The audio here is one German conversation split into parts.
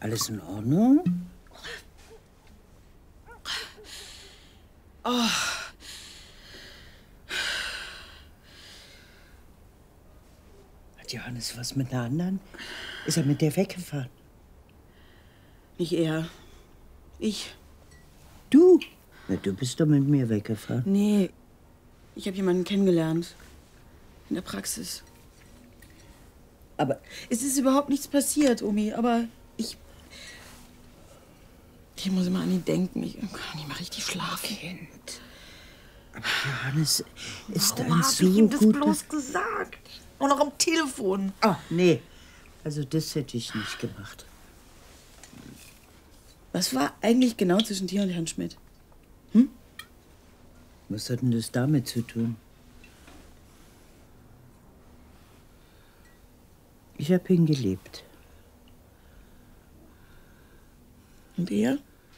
Alles in Ordnung? Oh. Hat Johannes was mit einer anderen? Ist er mit der weggefahren? Nicht er. Ich. Du? Na, du bist doch mit mir weggefahren. Nee. Ich habe jemanden kennengelernt. In der Praxis. Aber es ist überhaupt nichts passiert, Omi. Aber ich muss immer an ihn denken. Ich kann nicht mal richtig schlafen. Kind. Aber Johannes ist Warum ein hab so ich ihm das guter... bloß gesagt? Und noch am Telefon. Oh, nee. Also das hätte ich nicht gemacht. Was war eigentlich genau zwischen dir und Herrn Schmidt? Was hat denn das damit zu tun? Ich habe ihn geliebt. Und er?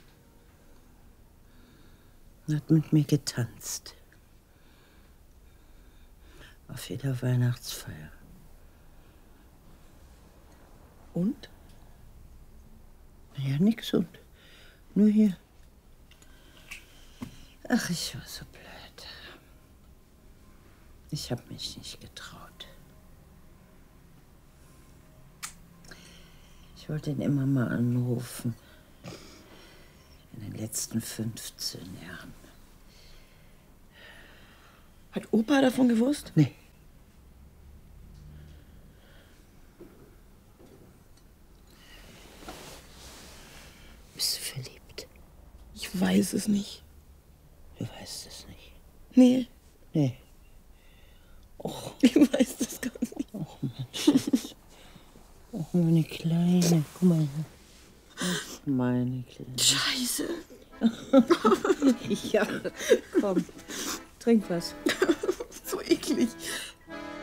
Er hat mit mir getanzt. Auf jeder Weihnachtsfeier. Und? Ja, nix und nur hier. Ach, ich war so blöd. Ich habe mich nicht getraut. Ich wollte ihn immer mal anrufen. In den letzten 15 Jahren. Hat Opa davon gewusst? Nee. Bist du verliebt? Ich weiß es nicht. Du weißt es nicht. Nee. Nee. Och. Ich weiß das gar nicht. Och, Mensch. Och, meine Kleine. Guck mal. Och, meine Kleine. Scheiße. Ja, komm. Trink was. So eklig.